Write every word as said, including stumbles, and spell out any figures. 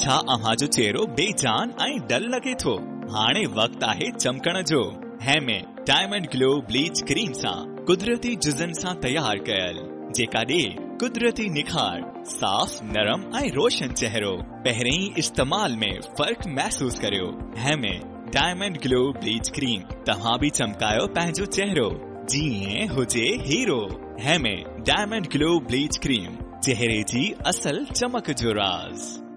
छा अव्हां जो चेहरो बेजान ऐं डल लगे थो? हाणे वक्त आहे चमकण जो। हेमे डायमंड ग्लो ब्लीच क्रीम सां कुदरती जुज़न सां तैयार कयल, जेका ॾे कुदरती निखार, साफ नरम ऐं रोशन चेहरो। पहिरें ई इस्तेमाल में फर्क महसूस करियो। हेमे डायमंड ग्लो ब्लीच क्रीम तव्हां भी चमकायो पंहिंजो चेहरो जीअं हुजे hero. हेमे diamond glow bleach cream, चेहरे जी असल चमक जो राज।